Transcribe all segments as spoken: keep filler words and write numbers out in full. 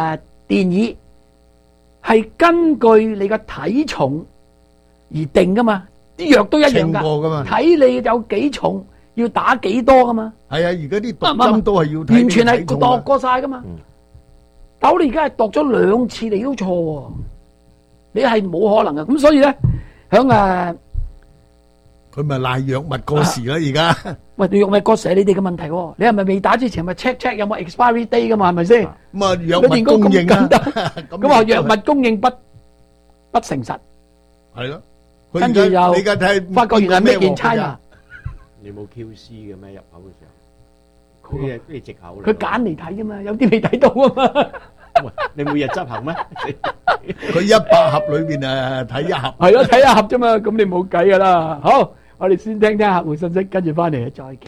誒電椅係根據你嘅體重而定噶嘛，啲藥都一樣稱過噶嘛， 睇你有幾重要打幾多噶嘛。 係啊，而家啲毒針都係要睇完全係度你體重啊過晒噶嘛。但你而家係度咗兩次你都錯喎，你係冇可能嘅。咁所以咧，響誒。 佢咪賴藥物過時啦而家。 喂，藥物過時係你哋嘅問題喎，你係咪未打之前咪 check check 有冇 expiry day 噶嘛？係咪先？ 咁啊，藥物供應啊， 咁話藥物供應不不誠實， 係咯。 跟住又你而家睇發覺原來咩件 China， 你冇 Q C 嘅咩入口嘅時候？佢係咩藉口嚟？ 佢揀嚟睇啫嘛，有啲未睇到啊嘛。 喂，你每日執行咩？ 佢一百盒裏邊誒睇一盒， 係咯，睇一盒啫嘛，咁你冇計噶啦。好。我哋先聽聽客戶信息，跟住翻嚟再傾。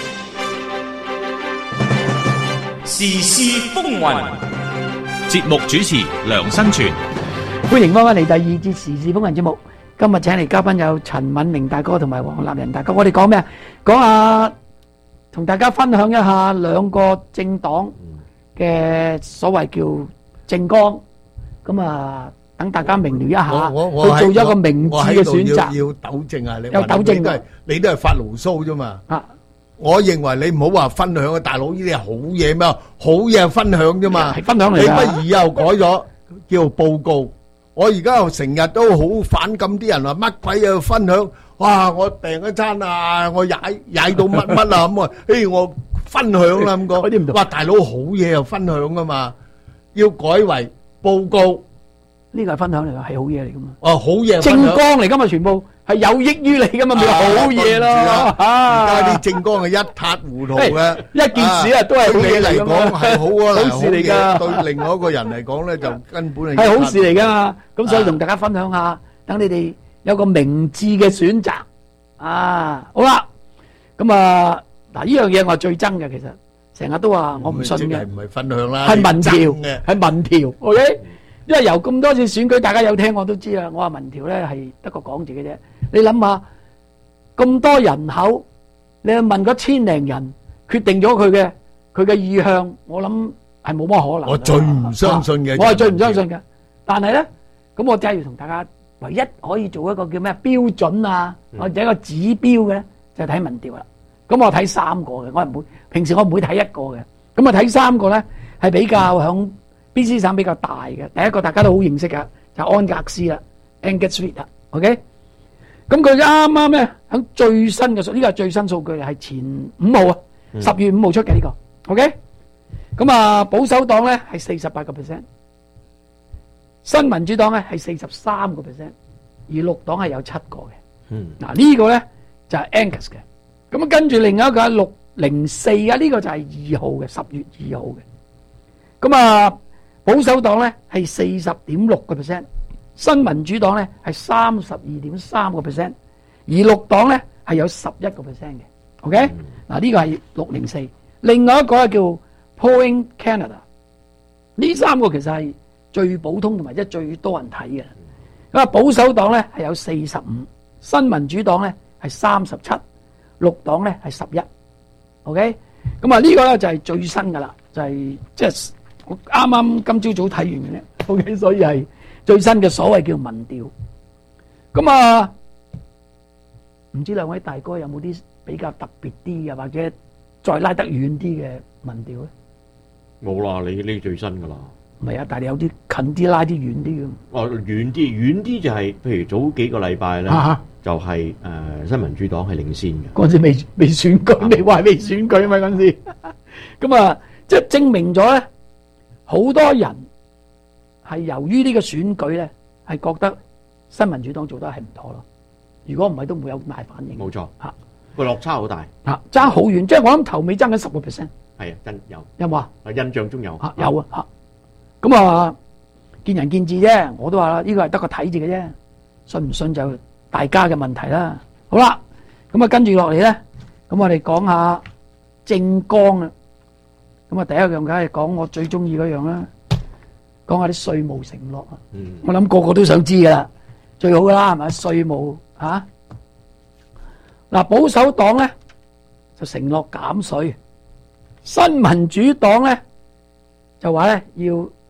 時事風雲，節目主持梁新全， 歡迎翻返嚟第二節時事風雲節目。今日請嚟嘉賓有陳敏明大哥同埋黃立仁大哥。我哋講咩啊？講下同大家分享一下兩個政黨嘅所謂叫政綱。咁啊。等大家明了一下，佢做咗一個明智嘅選擇。 要糾正啊！你有糾正都係你都係發牢騷啫嘛。 啊， 我認為你唔好話分享啊，大佬呢啲係好嘢咩？好嘢係分享啫嘛。 係分享嚟㗎。 你不如以後改咗叫報告。我而家又成日都好反感啲人話乜鬼啊分享。哇！我訂一餐啊，我踩踩到乜乜啊咁啊，誒我分享啦咁講。嗰啲唔同。哇！大佬好嘢又分享㗎嘛，要改為報告。 呢個係分享嚟噶，係好嘢嚟噶嘛。 哦，好嘢， 政綱嚟噶嘛，全部係有益於你噶嘛，咪好嘢咯。 而家啲政綱係一塌糊塗嘅， 一件事啊都係好嘢嚟講係好啊， 好事嚟噶。 對另外一個人嚟講咧，就根本係係好事嚟噶嘛。咁所以同大家分享下，等你哋有個明智嘅選擇。啊，好啦，咁啊嗱，呢樣嘢我係最憎嘅，其實成日都話我唔信嘅， 唔係分享啦， 係民調，係民調。OK。因為由咁多次選舉，大家有聽我都知啦。我話民調咧係得個講字嘅啫。你諗下，咁多人口，你去問嗰千零人，決定咗佢嘅佢嘅意向，我諗係冇乜可能。 我最唔相信嘅， 我係最唔相信嘅。但係咧，咁我真係要同大家唯一可以做一個叫咩標準啊，或者一個指標嘅咧，就係睇民調啦。咁我睇三個嘅，我唔會平時我唔會睇一個嘅。咁啊睇三個咧係比較響。B C 省比較大嘅，第一個大家都好認識噶，就係安格斯啦 ，Angus Street 啦 ，OK。咁佢啱啱咧喺最新嘅數，呢個係最新數據嚟，係前五號啊，十月五號出嘅呢個 ，OK。咁啊，保守黨咧係四十八個 percent，新民主黨咧係四十三個 percent，而綠黨係有七個嘅。嗯，嗱呢個咧就係 Angus 嘅。咁啊，跟住另外一個係六零四啊，呢個就係二號嘅，十月二號嘅。咁啊。保守黨咧係四十點六個 percent，新民主黨咧係三十二點三個 percent，而綠黨咧係有十一個 percent 嘅。OK，嗱呢個係六零四，另外一個係叫 Polling Canada，呢三個其實係最普通同埋即係最多人睇嘅。咁啊，保守黨咧係有四十五，新民主黨咧係三十七，綠黨咧係十一。OK，咁啊呢個咧就係最新噶啦，就係即係。我啱啱今朝早睇完嘅啫 ，OK， 所以係最新嘅所謂叫民調。咁啊，唔知兩位大哥有冇啲比較特別啲嘅，或者再拉得遠啲嘅民調咧？ 冇啦，你呢最新噶啦。 唔係啊，但係有啲近啲拉啲遠啲嘅。 哦，遠啲，遠啲就係、是，譬如早幾個禮拜咧，啊、就係、是、誒、呃、新民主黨係領先嘅。 嗰陣時未未選舉，未話未選舉啊嘛，嗰陣時。咁啊，即係證明咗咧。好多人係由於呢個選舉咧，係覺得新民主黨做得係唔妥咯。如果唔係，都唔會有咁大反應。 冇錯，嚇個落差好大， 嚇爭好遠，即係我諗頭尾爭緊十個 percent。 係啊，真有有冇啊？ 啊，印象中有嚇有啊嚇。咁啊，見仁見智啫。我都話啦，呢個係得個睇字嘅啫，信唔信就大家嘅問題啦。好啦，咁啊跟住落嚟咧，咁我哋講下政綱啊。咁啊，第一樣梗係講我最中意嗰樣啦，講下啲稅務承諾啊。嗯、我諗個個都想知噶啦，最好噶啦，係咪稅務嚇？嗱、啊，保守黨咧就承諾減稅，新民主黨咧就話咧要